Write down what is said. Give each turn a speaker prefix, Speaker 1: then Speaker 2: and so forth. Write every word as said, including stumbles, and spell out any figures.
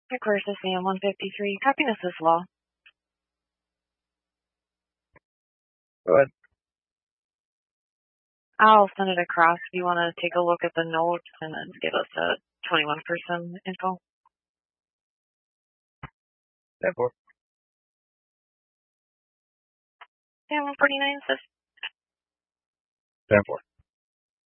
Speaker 1: Of course, this is one fifty-three. Copy this as well.
Speaker 2: Go ahead.
Speaker 1: I'll send it across if you want to take a look at the notes and then give us a twenty-one person info.
Speaker 2: ten four.
Speaker 1: Yeah, one forty-nine says.
Speaker 2: ten four.